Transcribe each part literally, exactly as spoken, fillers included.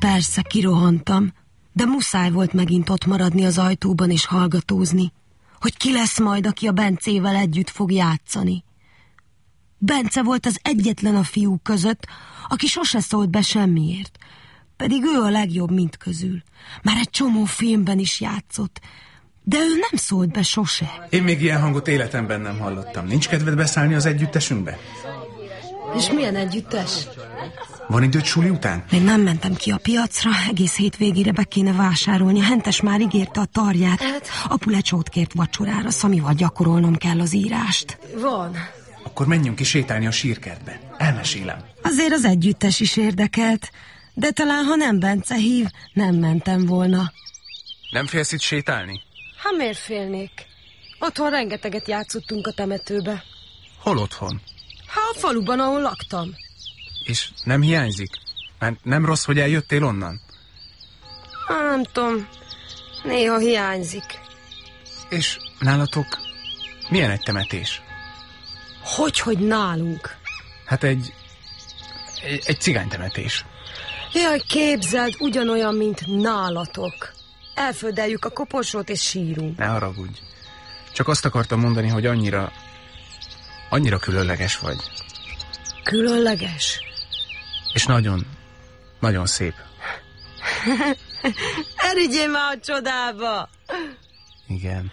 Persze, kirohantam, de muszáj volt megint ott maradni az ajtóban és hallgatózni, hogy ki lesz majd, aki a Bencével együtt fog játszani. Bence volt az egyetlen a fiúk között, aki sose szólt be semmiért, pedig ő a legjobb mindközül. Már egy csomó filmben is játszott, de ő nem szólt be sose. Én még ilyen hangot életemben nem hallottam. Nincs kedved beszállni az együttesünkbe? És milyen együttes? Van időt suli után? Még nem mentem ki a piacra, egész hétvégére be kéne vásárolni. Hentes már ígérte a tarját. Apu lecsót kért vacsorára, Szamival gyakorolnom kell az írást. Van. Akkor menjünk ki sétálni a sírkertbe. Elmesélem. Azért az együttes is érdekelt, de talán ha nem Bence hív, nem mentem volna. Nem félsz itt sétálni? Ha miért félnék? Otthon rengeteget játszottunk a temetőbe. Hol otthon? Ha a faluban, ahol laktam. És nem hiányzik? Mert nem rossz, hogy eljöttél onnan? Nem tudom, néha hiányzik. És nálatok milyen egy temetés? Hogyhogy nálunk? Hát egy, egy, egy cigánytemetés. Jaj, képzeld, ugyanolyan, mint nálatok. Elföldeljük a koporsót és sírunk. Ne haragudj. Csak azt akartam mondani, hogy annyira, annyira különleges vagy. Különleges? És nagyon, nagyon szép. Erigyél már a csodába! Igen.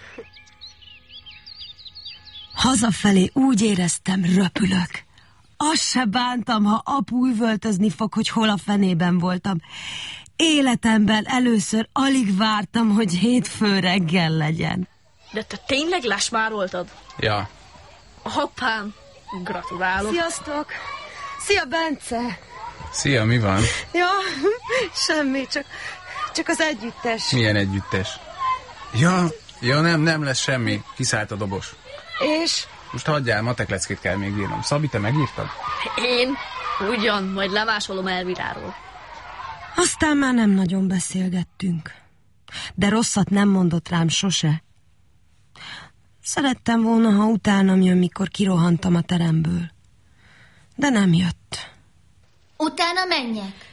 Hazafelé úgy éreztem, röpülök. Azt se bántam, ha apu üvöltözni fog, hogy hol a fenében voltam. Életemben először alig vártam, hogy hétfő reggel legyen. De te tényleg lesmároltad? Ja. Hoppám, gratulálok. Sziasztok! Szia, Bence! Szia, mi van? Ja, semmi, csak, csak az együttes. Milyen együttes? Ja, ja nem, nem lesz semmi. Kiszállt a dobos. És? Most hagyjál, matekleckét kell még írnom. Szabi, te megírtad? Én? Ugyan, majd lemásolom Elviráról. Aztán már nem nagyon beszélgettünk. De rosszat nem mondott rám sose. Szerettem volna, ha utánam jön, mikor kirohantam a teremből. De nem jött. Utána menjek?